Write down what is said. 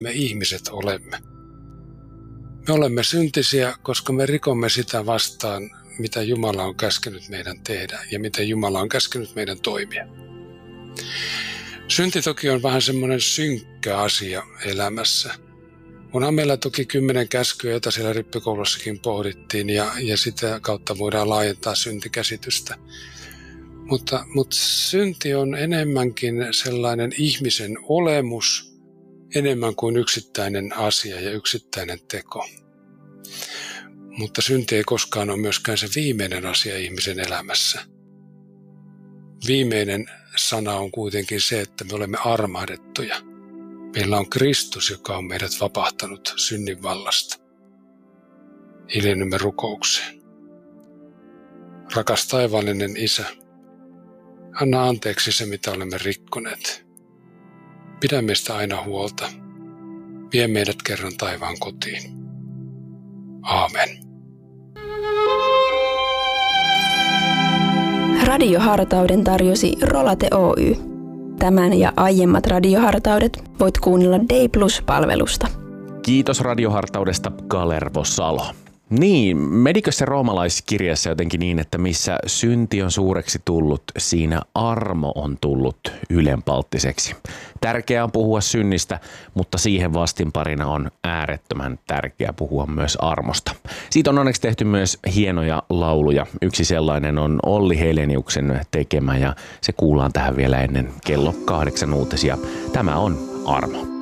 me ihmiset olemme. Me olemme syntisiä, koska me rikomme sitä vastaan, mitä Jumala on käskenyt meidän tehdä ja mitä Jumala on käskenyt meidän toimia. Synti toki on vähän semmoinen synkkä asia elämässä. Onhan meillä toki 10 käskyä, joita siellä rippikoulussakin pohdittiin ja sitä kautta voidaan laajentaa syntikäsitystä. Mutta synti on enemmänkin sellainen ihmisen olemus, enemmän kuin yksittäinen asia ja yksittäinen teko. Mutta synti ei koskaan ole myöskään se viimeinen asia ihmisen elämässä. Viimeinen sana on kuitenkin se, että me olemme armahdettuja. Meillä on Kristus, joka on meidät vapahtanut synnin vallasta. Hiljennymme rukoukseen. Rakas taivaallinen Isä, anna anteeksi se, mitä olemme rikkoneet. Pidä meistä aina huolta. Vie meidät kerran taivaan kotiin. Aamen. Radiohartauden tarjosi Rolate Oy. Tämän ja aiemmat radiohartaudet voit kuunnella Day Plus-palvelusta. Kiitos radiohartaudesta Kalervo Salo. Niin, medikö se roomalaiskirjassa jotenkin niin, että missä synti on suureksi tullut, siinä armo on tullut ylenpalttiseksi. Tärkeää on puhua synnistä, mutta siihen vastinparina on äärettömän tärkeää puhua myös armosta. Siitä on onneksi tehty myös hienoja lauluja. Yksi sellainen on Olli Heleniuksen tekemä ja se kuullaan tähän vielä ennen kello 8 uutisia. Tämä on Armo.